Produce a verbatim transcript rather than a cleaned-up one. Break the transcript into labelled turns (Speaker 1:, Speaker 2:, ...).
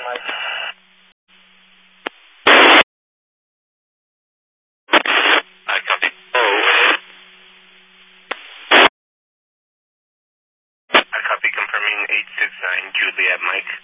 Speaker 1: I copy. Oh, I copy confirming eight six nine Juliet Mike.